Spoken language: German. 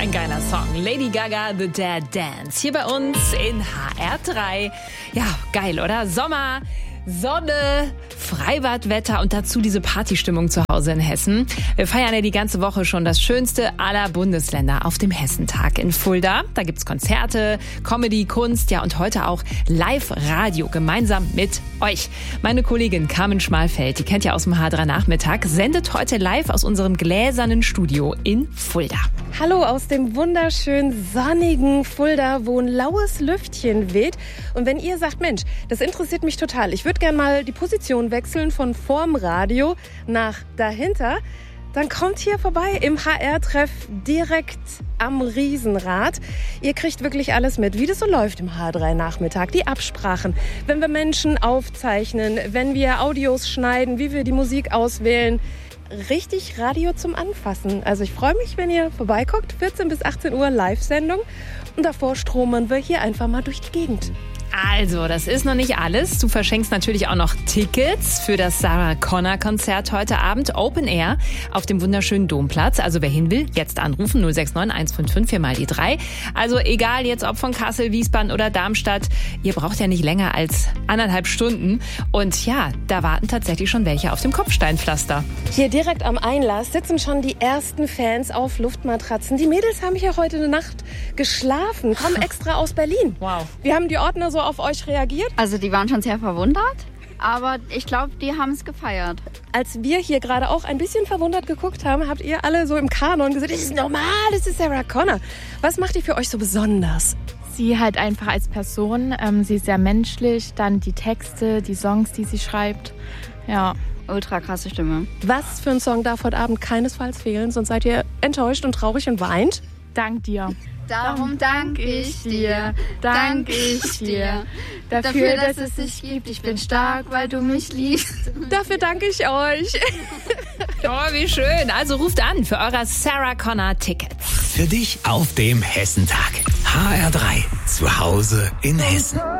ein geiler Song. Lady Gaga, The Dead Dance. Hier bei uns in HR3. Ja, geil, oder? Sommer, Sonne, Freibadwetter und dazu diese Partystimmung zu Hause in Hessen. Wir feiern ja die ganze Woche schon das schönste aller Bundesländer auf dem Hessentag in Fulda. Da gibt's Konzerte, Comedy, Kunst, ja und heute auch Live-Radio gemeinsam mit euch. Meine Kollegin Carmen Schmalfeld, die kennt ihr aus dem H3 Nachmittag, sendet heute live aus unserem gläsernen Studio in Fulda. Hallo aus dem wunderschön sonnigen Fulda, wo ein laues Lüftchen weht. Und wenn ihr sagt, Mensch, das interessiert mich total, ich würde gerne mal die Position wechseln von vorm Radio nach dahinter, dann kommt hier vorbei im HR-Treff direkt am Riesenrad. Ihr kriegt wirklich alles mit, wie das so läuft im H3 Nachmittag. Die Absprachen, wenn wir Menschen aufzeichnen, wenn wir Audios schneiden, wie wir die Musik auswählen. Richtig Radio zum Anfassen. Also ich freue mich, wenn ihr vorbeiguckt. 14 bis 18 Uhr Live-Sendung. Und davor stromern wir hier einfach mal durch die Gegend. Also, das ist noch nicht alles. Du verschenkst natürlich auch noch Tickets für das Sarah Connor Konzert heute Abend. Open Air auf dem wunderschönen Domplatz. Also wer hin will, jetzt anrufen 069 155 4 mal die 3. Also egal jetzt ob von Kassel, Wiesbaden oder Darmstadt. Ihr braucht ja nicht länger als 1,5 Stunden. Und ja, da warten tatsächlich schon welche auf dem Kopfsteinpflaster. Hier direkt am Einlass sitzen schon die ersten Fans auf Luftmatratzen. Die Mädels haben hier heute eine Nacht geschlafen, kommen extra aus Berlin. Wow. Wie haben die Ordner so auf euch reagiert? Also die waren schon sehr verwundert, aber ich glaube, die haben es gefeiert. Als wir hier gerade auch ein bisschen verwundert geguckt haben, habt ihr alle so im Kanon gesagt, das ist normal, das ist Sarah Connor. Was macht die für euch so besonders? Sie halt einfach als Person, sie ist sehr menschlich, dann die Texte, die Songs, die sie schreibt, ja. Ultra krasse Stimme. Was für ein Song darf heute Abend keinesfalls fehlen, sonst seid ihr enttäuscht und traurig und weint? Dank dir. Darum dank ich dir, dank ich dir, dafür, dass es dich gibt. Ich bin stark, weil du mich liebst. Dafür danke ich euch. Oh, wie schön. Also ruft an für eure Sarah Connor Tickets. Für dich auf dem Hessentag. HR3. Zu Hause in Hessen.